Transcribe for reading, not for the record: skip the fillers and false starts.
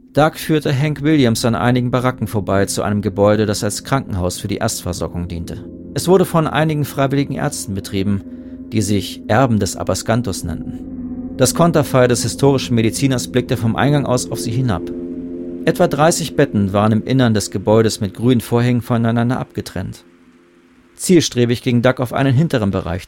Doug führte Hank Williams an einigen Baracken vorbei zu einem Gebäude, das als Krankenhaus für die Erstversorgung diente. Es wurde von einigen freiwilligen Ärzten betrieben, die sich Erben des Abascantos nannten. Das Konterfei des historischen Mediziners blickte vom Eingang aus auf sie hinab. Etwa 30 Betten waren im Innern des Gebäudes mit grünen Vorhängen voneinander abgetrennt. Zielstrebig ging Doug auf einen hinteren Bereich